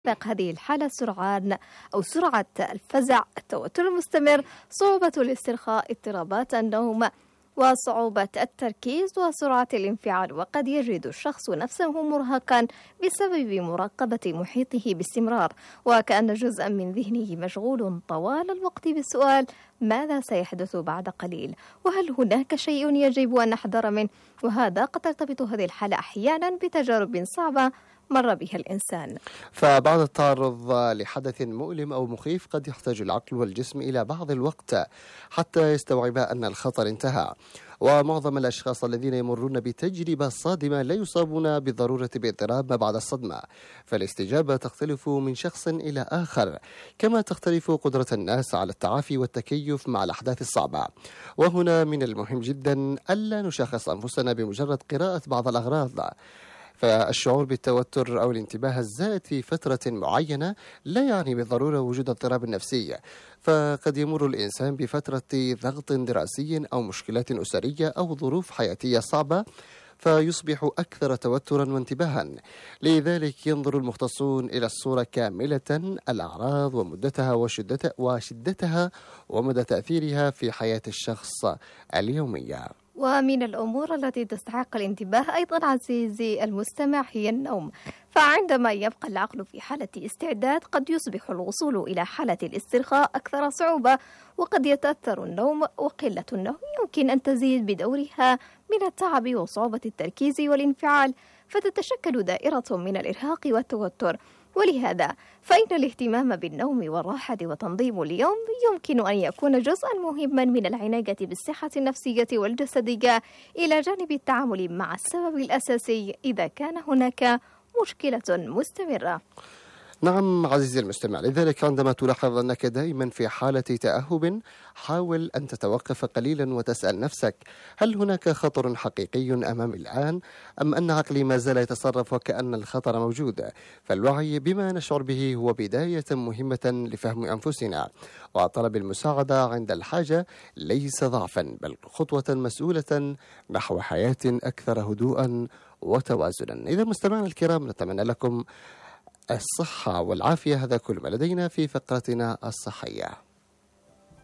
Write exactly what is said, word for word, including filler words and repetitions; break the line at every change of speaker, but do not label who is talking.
تطابق هذه الحالة سرعان أو سرعة الفزع، التوتر المستمر، صعوبة الاسترخاء، اضطرابات النوم، وصعوبة التركيز وسرعة الانفعال. وقد يجد الشخص نفسه مرهقا بسبب مراقبة محيطه باستمرار، وكأن جزءا من ذهنه مشغول طوال الوقت بالسؤال: ماذا سيحدث بعد قليل؟ وهل هناك شيء يجب أن نحذر منه؟ وهذا قد ترتبط هذه الحالة أحيانا بتجارب صعبة مر بها الإنسان.
فبعد التعرض لحدث مؤلم أو مخيف قد يحتاج العقل والجسم إلى بعض الوقت حتى يستوعبا أن الخطر انتهى. ومعظم الأشخاص الذين يمرون بتجربة صادمة لا يصابون بالضرورة باضطراب ما بعد الصدمة، فالاستجابة تختلف من شخص إلى آخر، كما تختلف قدرة الناس على التعافي والتكيف مع الأحداث الصعبة. وهنا من المهم جدا ألا نشخص أنفسنا بمجرد قراءة بعض الأغراض، فالشعور بالتوتر أو الانتباه الزائد في فترة معينة لا يعني بالضرورة وجود اضطراب نفسي. فقد يمر الإنسان بفترة ضغط دراسي أو مشكلات أسرية أو ظروف حياتية صعبة فيصبح أكثر توترا وانتباها. لذلك ينظر المختصون إلى الصورة كاملة، الأعراض ومدتها وشدتها, وشدتها ومدى تأثيرها في حياة الشخص اليومية.
ومن الأمور التي تستحق الانتباه أيضا عزيزي المستمع هي النوم. فعندما يبقى العقل في حالة استعداد قد يصبح الوصول إلى حالة الاسترخاء أكثر صعوبة، وقد يتأثر النوم، وقلة النوم يمكن أن تزيد بدورها من التعب وصعوبة التركيز والانفعال، فتتشكل دائرة من الإرهاق والتوتر. ولهذا فإن الاهتمام بالنوم والراحة وتنظيم اليوم يمكن أن يكون جزءا مهما من العناية بالصحة النفسية والجسدية، إلى جانب التعامل مع السبب الأساسي إذا كان هناك مشكلة مستمرة.
نعم عزيزي المستمع، لذلك عندما تلاحظ أنك دائما في حالة تأهب حاول أن تتوقف قليلا وتسأل نفسك: هل هناك خطر حقيقي أمامي الآن، أم أن عقلي ما زال يتصرف وكأن الخطر موجود؟ فالوعي بما نشعر به هو بداية مهمة لفهم أنفسنا، وطلب المساعدة عند الحاجة ليس ضعفا بل خطوة مسؤولة نحو حياة أكثر هدوءا وتوازنا. إذا مستمعنا الكرام نتمنى لكم الصحة والعافية، هذا كل ما لدينا في فقرتنا الصحية.